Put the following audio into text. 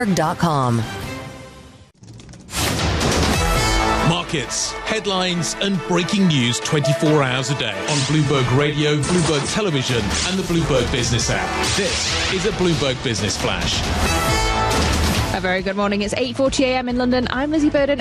Bloomberg.com. Markets, headlines and breaking news 24 hours a day on Bloomberg Radio, Bloomberg Television and the Bloomberg Business app. This is a Bloomberg Business Flash. A very good morning. It's 8:40 a.m. in London. I'm Lizzie Burden.